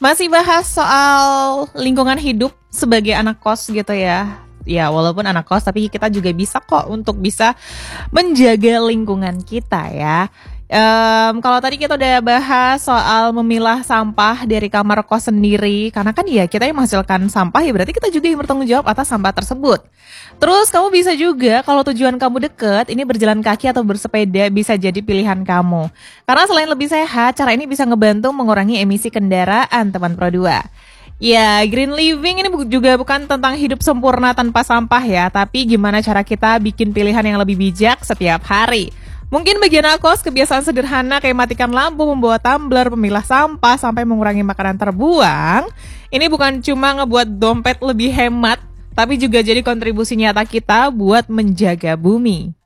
Masih bahas soal lingkungan hidup sebagai anak kos gitu ya. Ya walaupun anak kos tapi kita juga bisa kok untuk bisa menjaga lingkungan kita ya. Kalau tadi kita udah bahas soal memilah sampah dari kamar kos sendiri, karena kan ya kita yang menghasilkan sampah ya berarti kita juga yang bertanggung jawab atas sampah tersebut. Terus kamu bisa juga kalau tujuan kamu deket, ini berjalan kaki atau bersepeda bisa jadi pilihan kamu. Karena selain lebih sehat, cara ini bisa ngebantu mengurangi emisi kendaraan teman Pro 2. Ya, green living ini juga bukan tentang hidup sempurna tanpa sampah ya, tapi gimana cara kita bikin pilihan yang lebih bijak setiap hari. Mungkin bagi anak kos kebiasaan sederhana kayak matikan lampu, membawa tumbler, memilah sampah, sampai mengurangi makanan terbuang. Ini bukan cuma ngebuat dompet lebih hemat, tapi juga jadi kontribusi nyata kita buat menjaga bumi.